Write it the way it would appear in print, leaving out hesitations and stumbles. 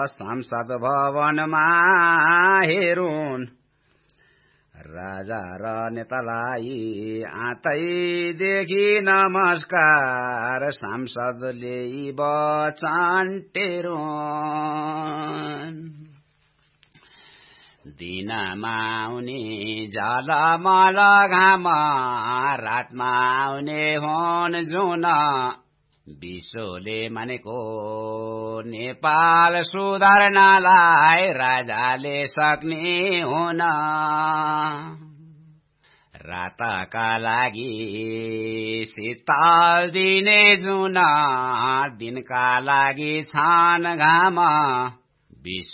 संसद भवनमा हेरुन् राजा र नेतालाई आतैदेखि नमस्कार सांसदले वचन टेरुन् दिनमा आउने जलमल घाम रातमा आउने हुन् जुन विश्वले मानेको नेपाल सुधार्नलाई राजाले सक्ने हुन रातका लागि शीतल दिने जुन दिनका लागि छान घाम